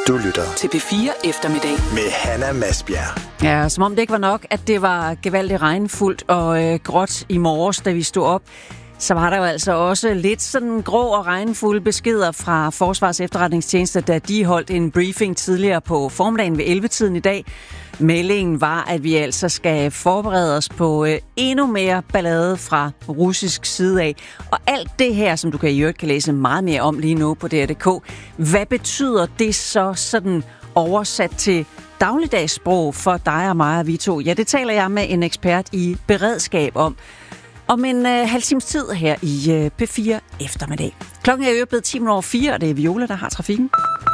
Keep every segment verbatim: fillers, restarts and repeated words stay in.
Du lytter til P fire Eftermiddag med Hanna Masbjerg. Ja, som om det ikke var nok, at det var gevaldigt regnfuldt og øh, gråt i morges, da vi stod op, så var der jo altså også lidt sådan grå og regnfulde beskeder fra Forsvarets Efterretningstjeneste, da de holdt en briefing tidligere på formiddagen ved elleve-tiden i dag. Meldingen var, at vi altså skal forberede os på øh, endnu mere ballade fra russisk side af. Og alt det her, som du kan i øvrigt kan læse meget mere om lige nu på D R punktum d k, hvad betyder det så sådan oversat til dagligdagssprog for dig og mig og vi to? Ja, det taler jeg med en ekspert i beredskab om. Om en øh, halv times tid her i øh, P fire Eftermiddag. Klokken er jo blevet ti minutter over fire, og det er Viola, der har trafikken.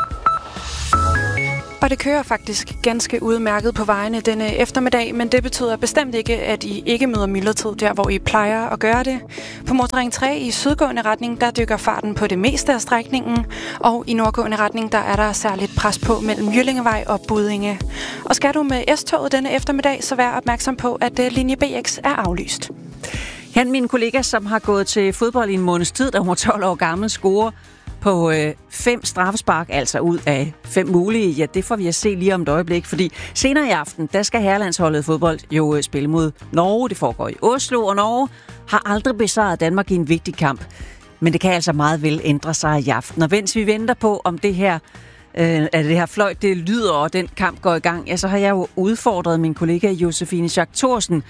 Og det kører faktisk ganske udmærket på vejene denne eftermiddag, men det betyder bestemt ikke, at I ikke møder myldretid der, hvor I plejer at gøre det. På motorring tre i sydgående retning, der dykker farten på det meste af strækningen, og i nordgående retning, der er der særligt pres på mellem Jyllingevej og Buddinge. Og skal du med S-toget denne eftermiddag, så vær opmærksom på, at linje B X er aflyst. Han, min kollega, som har gået til fodbold i en måneds tid, da hun var tolv år gammel, scorer på øh, fem straffespark, altså ud af fem mulige. Ja, det får vi at se lige om et øjeblik, fordi senere i aften, der skal herrelandsholdet fodbold jo øh, spille mod Norge. Det foregår i Oslo, og Norge har aldrig besejret Danmark i en vigtig kamp. Men det kan altså meget vel ændre sig i aften. Og mens vi venter på, om det her, øh, at det her fløjt, det lyder, og den kamp går i gang, ja, så har jeg jo udfordret min kollega Josefine Schack Thorsen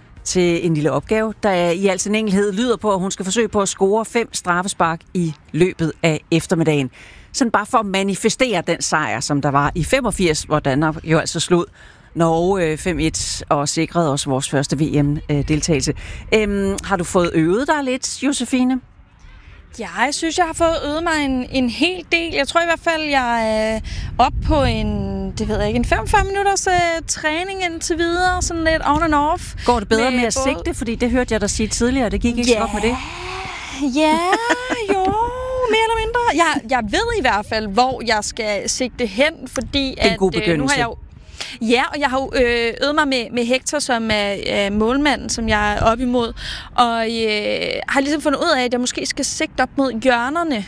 til en lille opgave, der i al sin enkelhed lyder på, at hun skal forsøge på at score fem straffespark i løbet af eftermiddagen. Sådan bare for at manifestere den sejr, som der var i femogfirs, hvor Danmark jo altså slog Norge fem et og sikrede også vores første V M-deltagelse. Øhm, har du fået øvet dig lidt, Josefine? Ja, jeg synes, jeg har fået øvet mig en, en hel del. Jeg tror i hvert fald, jeg er op på en, det ved jeg ikke, en femogfyrre minutters uh, træning indtil videre, sådan lidt on and off. Går det bedre med, med at både... sigte? Fordi det hørte jeg dig sige tidligere, det gik ikke yeah. så godt med det. Ja, jo, mere eller mindre. Jeg, jeg ved i hvert fald, hvor jeg skal sigte hen, fordi det er en god at, øh, nu har jeg jo Ja, og jeg har jo øh, øvet mig med, med Hector, som er øh, målmanden, som jeg er op imod, og øh, har ligesom fundet ud af, at jeg måske skal sigte op mod hjørnerne.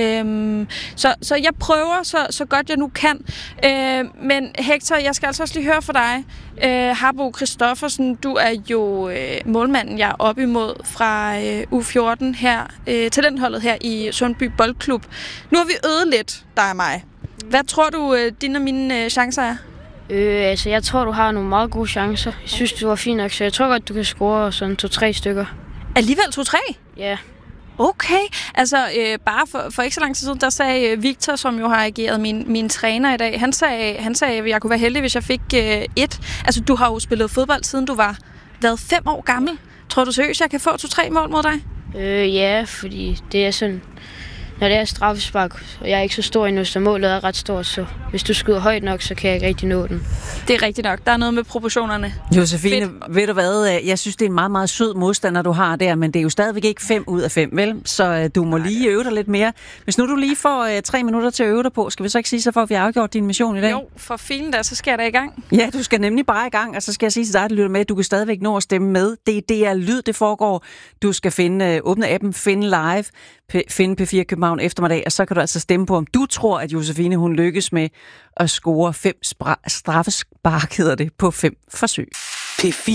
Øh, så, så jeg prøver så, så godt jeg nu kan. Øh, men Hector, jeg skal altså også lige høre fra dig. Øh, Harbo Christoffersen, du er jo øh, målmanden, jeg er op imod fra øh, U fjorten her, øh, talentholdet her i Sundby Boldklub. Nu har vi øvet lidt, dig og mig. Hvad tror du, øh, dine og mine øh, chancer er? Øh, altså, jeg tror, du har nogle meget gode chancer. Jeg synes, du var fint nok, så jeg tror godt, du kan score sådan to-tre stykker. Alligevel to-tre? Ja. Okay. Altså, øh, bare for, for ikke så lang tid siden, der sagde øh, Victor, som jo har ageret min, min træner i dag, han sagde, han sagde, at jeg kunne være heldig, hvis jeg fik øh, et. Altså, du har jo spillet fodbold, siden du var været fem år gammel. Tror du seriøst, jeg kan få to-tre mål mod dig? Øh, ja, fordi det er sådan... Når det er straffespark, og jeg er ikke så stor endnu, så målet er ret stort, så hvis du skyder højt nok, så kan jeg ikke rigtig nå den. Det er rigtigt nok. Der er noget med proportionerne. Josefine, Fedt. Ved du hvad? Jeg synes, det er en meget, meget sød modstander, du har der, men det er jo stadigvæk ikke fem ud af fem, vel? Så du må lige øve dig lidt mere. Hvis nu du lige får uh, tre minutter til at øve dig på, skal vi så ikke sige, så får vi afgjort din mission i dag? Jo, for filen der, så skal jeg da i gang. Ja, du skal nemlig bare i gang, og så skal jeg sige til dig, at du lytter med, du kan stadigvæk nå at stemme med. Det er D R Lyd, det foregår. Du skal finde, uh, åbne appen, finde live, p- finde P fire København eftermiddag, og så kan du altså stemme på, om du tror, at Josefine, hun lykkes med at score fem spra- straffespark, hedder det, på fem forsøg. P fire